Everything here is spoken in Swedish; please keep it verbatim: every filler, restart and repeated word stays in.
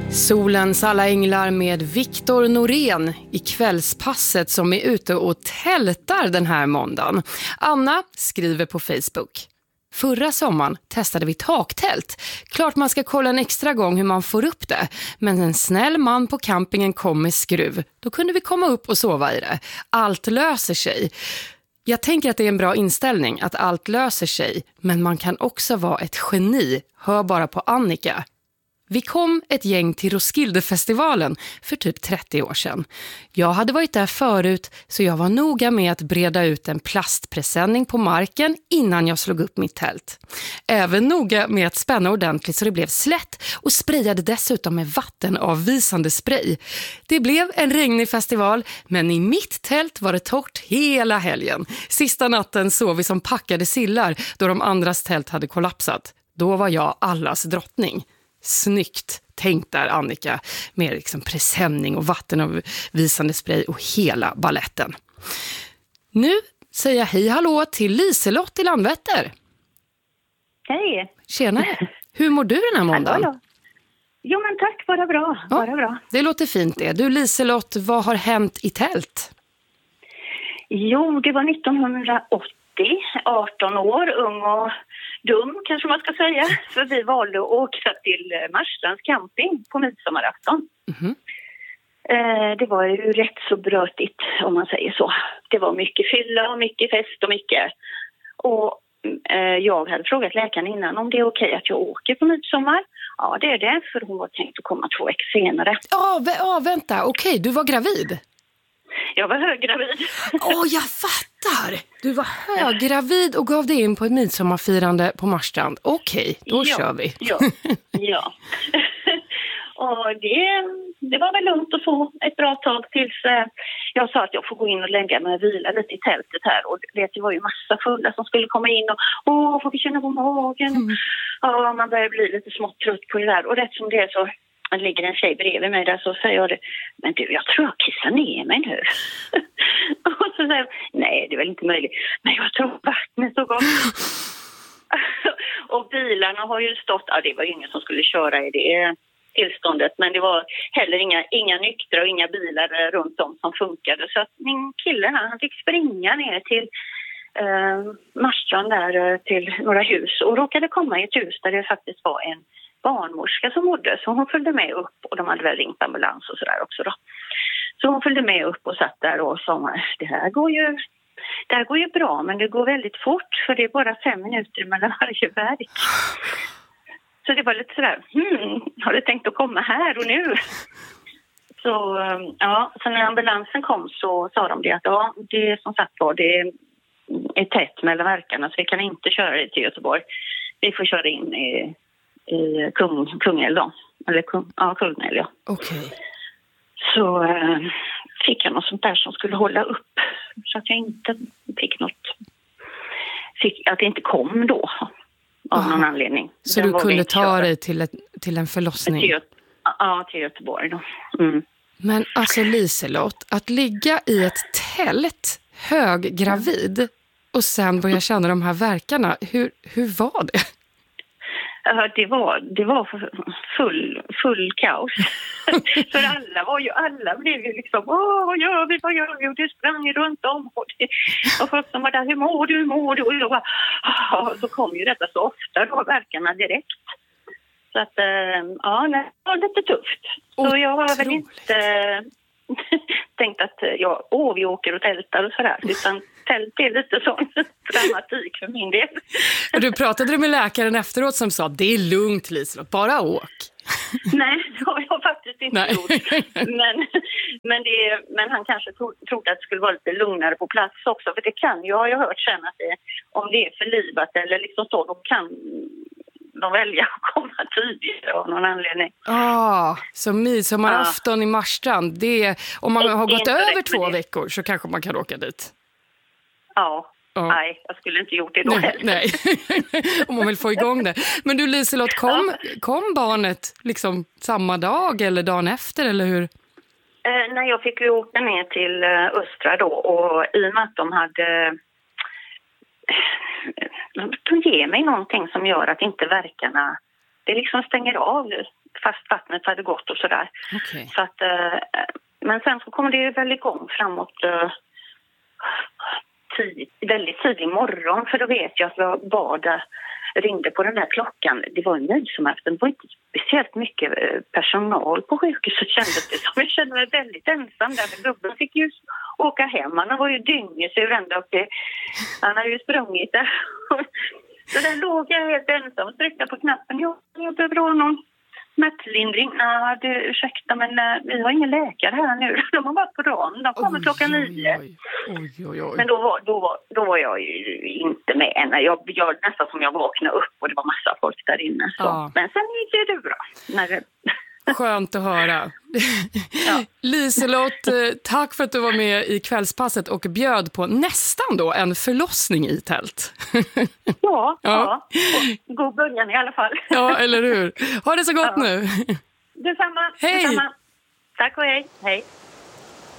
Solens alla änglar med Viktor Norén i kvällspasset som är ute och tältar den här måndagen. Anna skriver på Facebook. Förra sommaren testade vi taktält. Klart man ska kolla en extra gång hur man får upp det. Men en snäll man på campingen kom med skruv. Då kunde vi komma upp och sova i det. Allt löser sig. Jag tänker att det är en bra inställning att allt löser sig. Men man kan också vara ett geni. Hör bara på Annika. Vi kom ett gäng till Roskildefestivalen för typ trettio år sedan. Jag hade varit där förut så jag var noga med att breda ut en plastpresenning på marken innan jag slog upp mitt tält. Även noga med att spänna ordentligt så det blev slätt och sprayade dessutom med vattenavvisande spray. Det blev en regnig festival men i mitt tält var det torrt hela helgen. Sista natten sov vi som packade sillar då de andras tält hade kollapsat. Då var jag allas drottning. Snyggt tänkt där Annika med liksom presenning och vattenavvisande spray och hela balletten. Nu säger jag hej hallå till Liselott i Landvetter. Hej. Tjenare. Hur mår du den här måndagen? Hallå. Jo men tack, bara bra. Ja, bara bra. Det låter fint det. Du Liselott, vad har hänt i tält? Jo, det var nittonhundraåttio, arton år, ung och dum kanske man ska säga. För vi valde att åka till Marstrands camping på midsommarafton. Mm-hmm. Eh, det var ju rätt så brötigt om man säger så. Det var mycket fylla och mycket fest och mycket. Och eh, jag hade frågat läkaren innan om det är okej att jag åker på midsommar. Ja, det är det, för hon var tänkt att komma två veckor senare. Ja, vä- ja vänta. Okej, du var gravid. Jag var höggravid. Åh, oh, jag fattar! Du var höggravid och gav dig in på ett midsommarfirande på Marstrand. Okej, då ja, kör vi. Ja, ja. Och det, det var väl lugnt att få ett bra tag tills eh, jag sa att jag får gå in och lägga mig och vila lite i tältet här. Och det, det var ju massa fulla som skulle komma in och åh, får vi känna på magen? Mm. Ja, man börjar bli lite smått trött på det där. Och rätt som det är så det ligger en tjej bredvid mig där så säger jag det. Men du, jag tror jag kissar ner mig nu. Och så säger jag, nej det är väl inte möjligt. Men jag tror vattnet så gott. Och bilarna har ju stått, ja det var ju ingen som skulle köra i det tillståndet. Men det var heller inga, inga nyktra och inga bilar runt om som funkade. Så att min kille här, han fick springa ner till eh, Marstrand där till några hus. Och råkade komma i ett hus där det faktiskt var en barnmorska som mådde, så hon följde med upp och de hade väl ringt ambulans och sådär också då. Så hon följde med upp och satt där och sa det här går ju det här går ju bra men det går väldigt fort för det är bara fem minuter mellan varje verk. Så det var lite sådär, hmm, har du tänkt att komma här och nu? Så ja, så när ambulansen kom så sa de det att ja, det är som sagt var det är tätt mellan verkarna så vi kan inte köra det till Göteborg. Vi får köra in i i Kung, Kungälv då. Eller Kung, ja, Kungälv, ja. Okej. Okay. Så äh, fick jag något sånt där som skulle hålla upp. Så att jag inte fick något. Fick, att det inte kom då. Av Aha. någon anledning. Så Den du kunde ta köra. dig till, ett, till en förlossning? Till, ja, till Göteborg då. Mm. Men alltså Liselott, att ligga i ett tält höggravid och sen börja känna de här verkarna. Hur, hur var det? Ja, det var, det var full, full kaos. För alla var ju, alla blev ju liksom, åh, vad gör vi, vad gör vi? Och det sprang runt om. Och, det, och folk som var där, hur mår du, hur mår du? Och jag bara, och så kom ju detta så ofta, då verkarna direkt. Så att, ja, det var lite tufft. Så oh, jag har väl inte tänkt att, ja, åh, vi åker och tältar och sådär. Utan tält är lite sån dramatik för min del. Och du pratade med läkaren efteråt som sa, det är lugnt Liselott, bara åk. Nej, det har jag faktiskt inte gjort. Men, men, det, men han kanske tro, trodde att det skulle vara lite lugnare på plats också. För det kan ju, har jag hört sen att det, om det är förlivat eller liksom så, då kan de välja att komma tidigare av någon anledning. Ja, ah, så midsommarafton ah. i Marstrand, det, om man har gått över två veckor så kanske man kan åka dit. Ja. Ja. Nej, jag skulle inte gjort det då nej, heller. Nej, om man vill få igång det. Men du Liselott, kom, ja. kom barnet liksom samma dag eller dagen efter, eller hur? Eh, nej, jag fick ju åka ner till uh, Östra då, och i och med att de hade de ger mig någonting som gör att inte verkarna, det liksom stänger av fast vattnet hade gått och sådär. Okay. Så att, eh, men sen så kom det väl igång framåt eh, tid, väldigt tidig morgon, för då vet jag att jag var där, ringde på den där klockan. Det var en midsommarafton, det var inte speciellt mycket personal på sjukhuset, kändes det som. Jag kände mig väldigt ensam där. Gubben fick ju åka hem, han var ju dyngesur ända upp till, han har ju sprungit där. Så där låg jag helt ensam och tryckte på knappen. Jag, jag behöver ha någon smärtlindring. Nej, det, ursäkta, men uh, vi har ingen läkare här nu. De har varit på dagen. De kommer oj, klockan nio. Oj, oj, oj, oj. Men då var, då, var, då var jag ju inte med. Jag, jag, nästan som jag vaknade upp och det var massa folk där inne. Så. Ja. Men sen gick det bra. När det... Skönt att höra. Ja. Liselott, tack för att du var med i kvällspasset och bjöd på nästan då en förlossning i tält. Ja, ja. ja. God början i alla fall. Ja, eller hur? Ha det så gott ja. nu. Detsamma. Hej. Detsamma. Tack och hej. Hej.